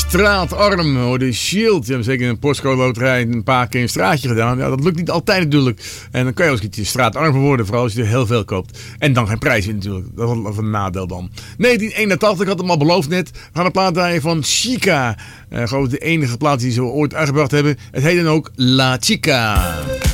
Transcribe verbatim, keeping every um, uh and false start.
straatarm, hoor, de Shield. Je hebt zeker in een postcode loterij een paar keer een straatje gedaan. Ja, dat lukt niet altijd natuurlijk. En dan kan je als een keertje straatarm voor worden, vooral als je er heel veel koopt. En dan geen prijs in natuurlijk. Dat is een nadeel dan. negentien eenentachtig, ik had hem al beloofd net. We gaan een plaat draaien van Chica. Uh, gewoon de enige plaat die ze ooit uitgebracht hebben. Het heet dan ook La Chica.